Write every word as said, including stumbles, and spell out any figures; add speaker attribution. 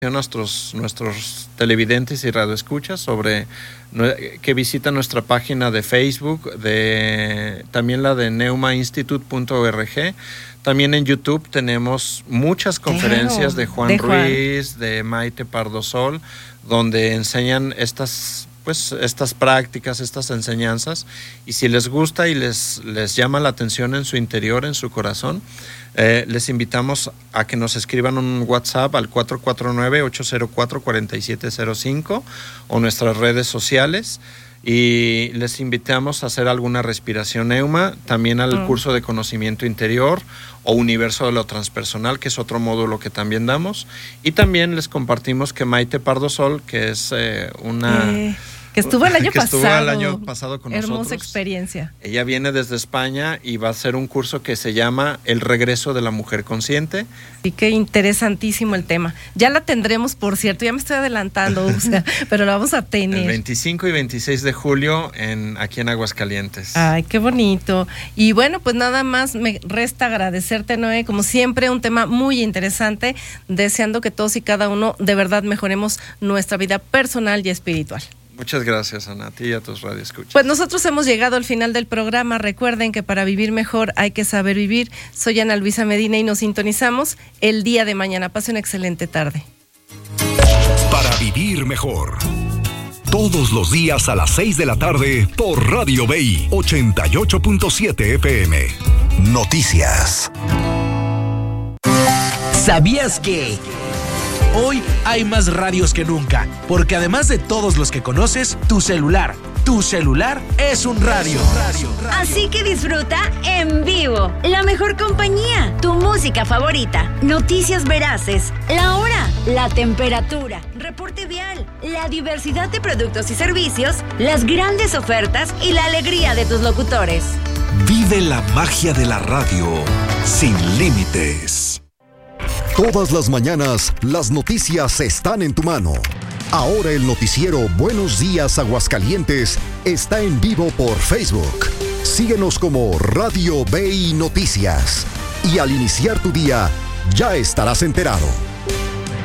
Speaker 1: nuestros nuestros televidentes y radioescuchas sobre que visitan nuestra página de Facebook, de también la de neuma institute punto org. También en YouTube tenemos muchas conferencias claro, de Juan de Ruiz, Juan. de Maite Pardosol, donde enseñan estas pues estas prácticas, estas enseñanzas, y si les gusta y les, les llama la atención en su interior, en su corazón, eh, les invitamos a que nos escriban un WhatsApp al cuatro cuatro nueve, ocho cero cuatro, cuatro siete cero cinco o nuestras redes sociales, y les invitamos a hacer alguna respiración neuma, también al mm. curso de conocimiento interior o universo de lo transpersonal, que es otro módulo que también damos, y también les compartimos que Maite Pardosol, que es eh, una...
Speaker 2: Eh. Que estuvo el año
Speaker 1: que
Speaker 2: pasado.
Speaker 1: Estuvo el año pasado con
Speaker 2: Hermosa
Speaker 1: nosotros.
Speaker 2: Hermosa experiencia.
Speaker 1: Ella viene desde España y va a hacer un curso que se llama El regreso de la mujer consciente.
Speaker 2: Sí, qué interesantísimo el tema. Ya la tendremos, por cierto, ya me estoy adelantando, o sea, pero la vamos a tener.
Speaker 1: El veinticinco y veintiséis de julio en, aquí en Aguascalientes.
Speaker 2: Ay, qué bonito. Y bueno, pues nada más me resta agradecerte, Noé, como siempre, un tema muy interesante, deseando que todos y cada uno de verdad mejoremos nuestra vida personal y espiritual.
Speaker 1: Muchas gracias, Ana, a ti y a tus radioescuchas.
Speaker 2: Pues nosotros hemos llegado al final del programa. Recuerden que para vivir mejor hay que saber vivir. Soy Ana Luisa Medina y nos sintonizamos el día de mañana. Pase una excelente tarde.
Speaker 3: Para vivir mejor. Todos los días a las seis de la tarde por Radio B I ochenta y ocho punto siete F M. Noticias.
Speaker 4: ¿Sabías que hoy hay más radios que nunca? Porque además de todos los que conoces, tu celular, tu celular es un radio.
Speaker 5: Así que disfruta en vivo la mejor compañía, tu música favorita, noticias veraces, la hora, la temperatura, reporte vial, la diversidad de productos y servicios, las grandes ofertas y la alegría de tus locutores.
Speaker 3: Vive la magia de la radio sin límites. Todas las mañanas, las noticias están en tu mano. Ahora el noticiero Buenos Días Aguascalientes está en vivo por Facebook. Síguenos como Radio B I Noticias. Y al iniciar tu día, ya estarás enterado.